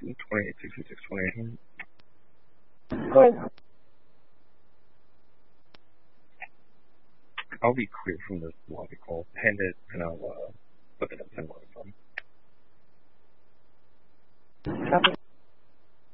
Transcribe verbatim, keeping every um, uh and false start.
twenty-eight, sixty-six, twenty-eight. Go ahead. I'll be clear from this lobby call. Hand it, and I'll uh, put it up in one.